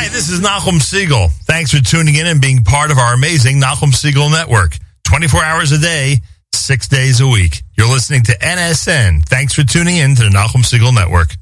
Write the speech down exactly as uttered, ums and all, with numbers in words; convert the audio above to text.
This is Nachum Siegel. Thanks for tuning in and being part of our amazing Nachum Siegel Network. twenty-four hours a day, six days a week. You're listening to N S N. Thanks for tuning in to the Nachum Siegel Network.